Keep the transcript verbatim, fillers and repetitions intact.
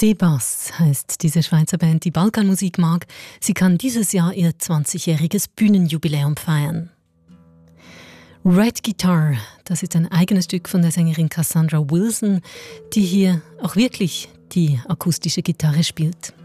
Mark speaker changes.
Speaker 1: Seebass heisst diese Schweizer Band, die Balkanmusik mag. Sie kann dieses Jahr ihr zwanzigjähriges Bühnenjubiläum feiern. Red Guitar, das ist ein eigenes Stück von der Sängerin Cassandra Wilson, die hier auch wirklich die akustische Gitarre spielt.